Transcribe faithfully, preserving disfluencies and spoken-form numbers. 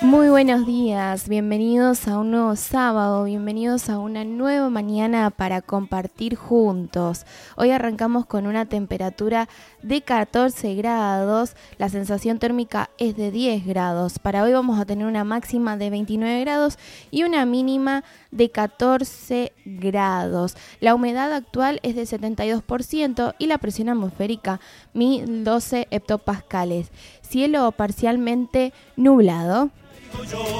Muy buenos días, bienvenidos a un nuevo sábado, bienvenidos a una nueva mañana para compartir juntos. Hoy arrancamos con una temperatura de catorce grados, la sensación térmica es de diez grados. Para hoy vamos a tener una máxima de veintinueve grados y una mínima de catorce grados. La humedad actual es de setenta y dos por ciento y la presión atmosférica mil doce hectopascales. Cielo parcialmente nublado.